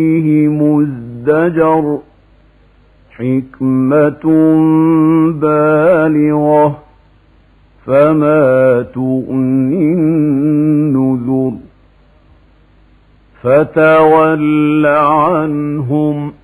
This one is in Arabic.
مزدجر حكمة بالغة فما تغني النذر فتول عنهم